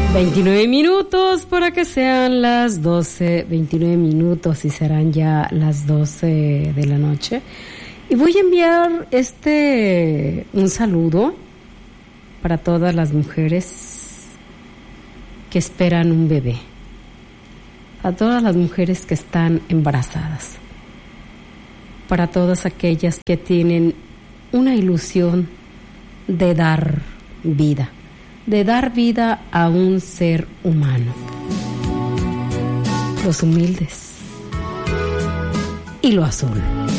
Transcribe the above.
29 minutos para que sean las 12, 29 minutos y serán ya las 12 de la noche. Y voy a enviar un saludo para todas las mujeres que esperan un bebé, a todas las mujeres que están embarazadas, para todas aquellas que tienen una ilusión de dar vida a un ser humano, los humildes y lo azul.